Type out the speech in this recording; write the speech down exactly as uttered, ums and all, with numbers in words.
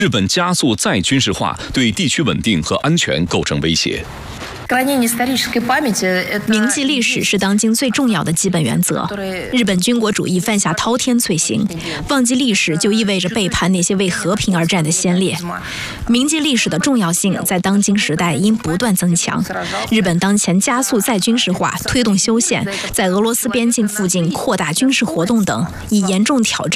日本加速再军事化，对地区稳定和安全构成威胁。 铭记历史是当今最重要的基本原则。日本军国主义犯下滔天罪行，忘记历史就意味着背叛那些为和平而战的先烈。铭记历史的重要性在当今时代应不断增强。日本当前加速再军事化，推动修宪，在俄罗斯边境附近扩大军事活动等，已严重挑战